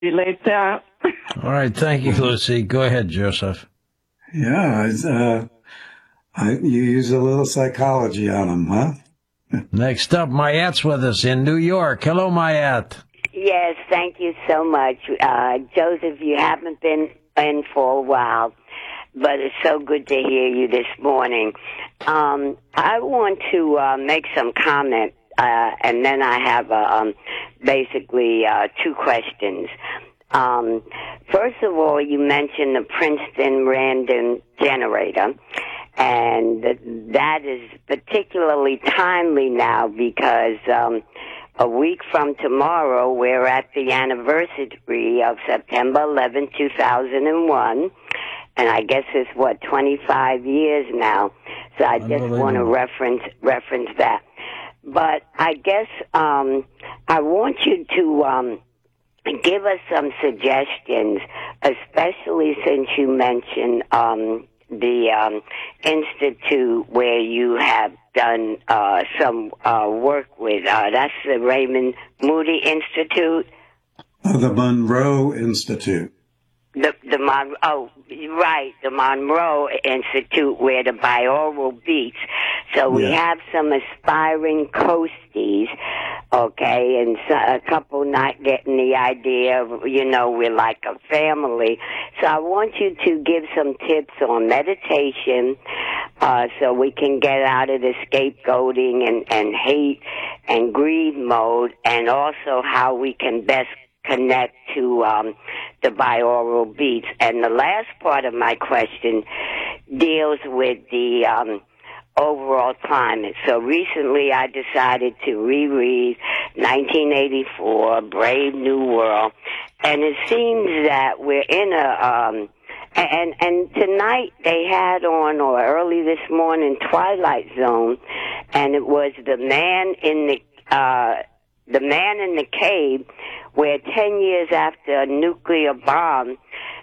you later. All right, thank you, Lucy. Go ahead, Joseph. Yeah, you use a little psychology on them, huh? Next up, Mayatte's with us in New York. Hello, Mayat. Yes, thank you so much. Joseph, you haven't been in for a while, but it's so good to hear you this morning. I want to make some comment, and then I have basically two questions. First of all, you mentioned the Princeton random generator, and that is particularly timely now because a week from tomorrow, we're at the anniversary of September 11, 2001, and I guess it's, 25 years now, so I just want to reference that. But I guess I want you to give us some suggestions, especially since you mentioned the institute where you have done some work with. That's the Raymond Moody Institute. The Monroe Institute. The Monroe Institute, where the binaural beats. So we have some aspiring coasties, okay, and a couple not getting the idea of, we're like a family. So I want you to give some tips on meditation, so we can get out of the scapegoating and hate and greed mode, and also how we can best connect to the binaural beats. And the last part of my question deals with the overall climate. So recently I decided to reread 1984, Brave New World, and it seems that we're in a and tonight they had on, or early this morning, Twilight Zone, and it was the man in the cave, where 10 years after a nuclear bomb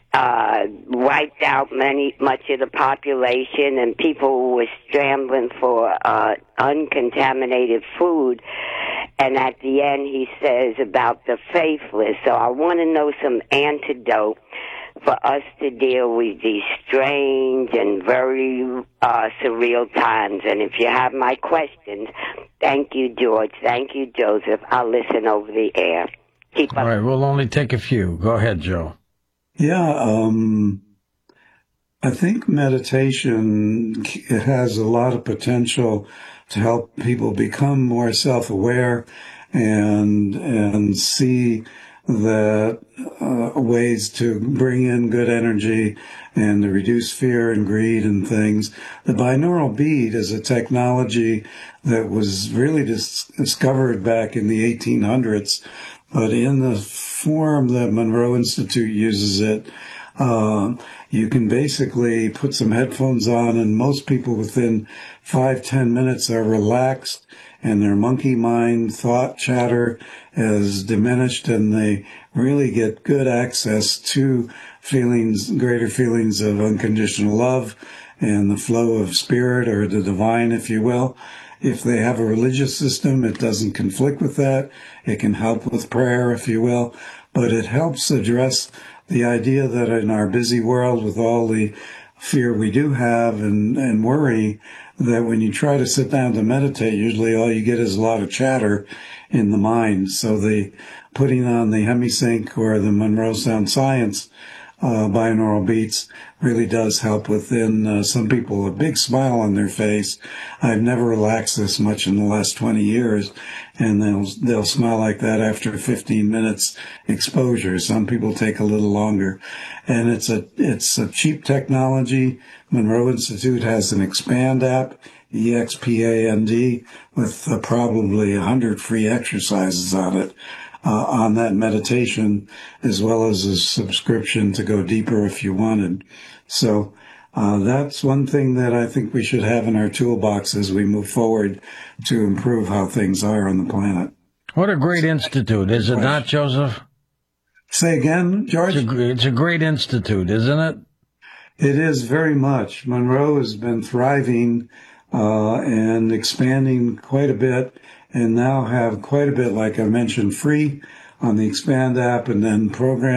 wiped out much of the population, and people were scrambling for uncontaminated food. And at the end, he says about the faithless. So I want to know some antidote for us to deal with these strange and very surreal times. And if you have my questions, thank you, George. Thank you, Joseph. I'll listen over the air. Keep up. All right, we'll only take a few. Go ahead, Joe. Yeah, I think meditation has a lot of potential to help people become more self-aware and see that ways to bring in good energy and to reduce fear and greed and things. The binaural beat is a technology that was really discovered back in the 1800s, but in the form that Monroe Institute uses it, you can basically put some headphones on, and most people within 5-10 minutes are relaxed, and their monkey mind thought chatter is diminished, and they really get good access to greater feelings of unconditional love and the flow of spirit, or the divine, if you will. If they have a religious system, it doesn't conflict with that. It can help with prayer, if you will, but it helps address the idea that in our busy world, with all the fear we do have and worry, that when you try to sit down to meditate, usually all you get is a lot of chatter in the mind. So the putting on the Hemisync or the Monroe Sound Science binaural beats really does help within some people a big smile on their face. I've never relaxed this much in the last 20 years, and they'll smile like that after 15 minutes exposure. Some people take a little longer, and it's a cheap technology. Monroe Institute has an Expand app, EXPAND, with probably 100 free exercises on it. On that meditation, as well as a subscription to go deeper if you wanted. So that's one thing that I think we should have in our toolbox as we move forward to improve how things are on the planet. What a great institute, is it not, Joseph? Say again, George? It's a great institute, isn't it? It is very much. Monroe has been thriving and expanding quite a bit, and now have quite a bit, like I mentioned, free on the Expand app, and then program